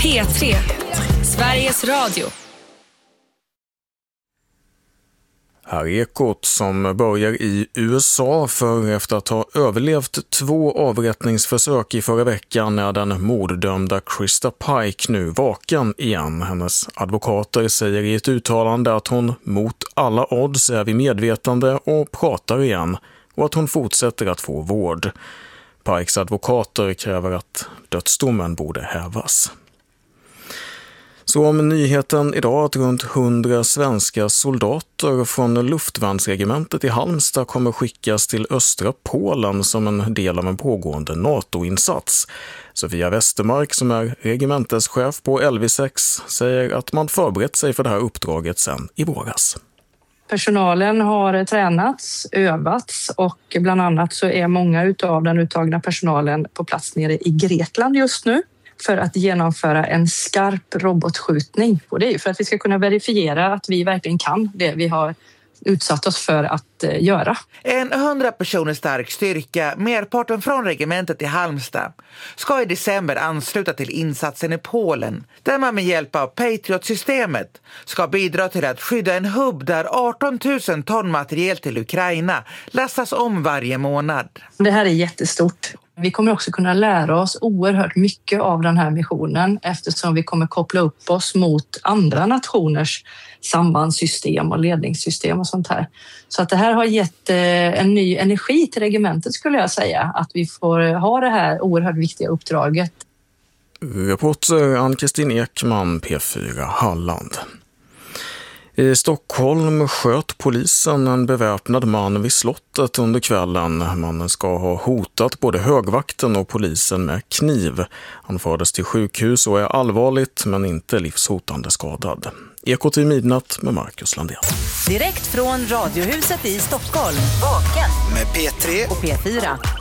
P3, Sveriges Radio. Här är Ekot som börjar i USA, för efter att ha överlevt 2 avrättningsförsök i förra veckan är den morddömda Krista Pike nu vaken igen. Hennes advokater säger i ett uttalande att hon mot alla odds är vid medvetande och pratar igen och att hon fortsätter att få vård. Pikes advokater kräver att dödsdomen borde hävas. Så om nyheten idag att runt 100 svenska soldater från luftvärnsregementet i Halmstad kommer skickas till östra Polen som en del av en pågående NATO-insats. Sofia Westermark, som är regementeschef på LV6, säger att man förberett sig för det här uppdraget sedan i våras. Personalen har tränats, övats och bland annat så är många av den uttagna personalen på plats nere i Grekland just nu för att genomföra en skarp robotskjutning. Och det är ju för att vi ska kunna verifiera att vi verkligen kan det vi har utsatt oss för att göra. En 100 personer stark styrka, merparten från regementet i Halmstad, ska i december ansluta till insatsen i Polen, där man med hjälp av Patriot-systemet ska bidra till att skydda en hubb där 18 000 ton materiel till Ukraina lastas om varje månad. Det här är jättestort. Vi kommer också kunna lära oss oerhört mycket av den här missionen eftersom vi kommer koppla upp oss mot andra nationers sambandssystem och ledningssystem och sånt här. Så att det här har gett en ny energi till regementet, skulle jag säga, att vi får ha det här oerhört viktiga uppdraget. Reporter Ann-Kristin Ekman, P4 Halland. I Stockholm sköt polisen en beväpnad man vid slottet under kvällen. Mannen ska ha hotat både högvakten och polisen med kniv. Han fördes till sjukhus och är allvarligt men inte livshotande skadad. Ekot i midnatt med Marcus Landén. Direkt från Radiohuset i Stockholm. Vaken med P3 och P4.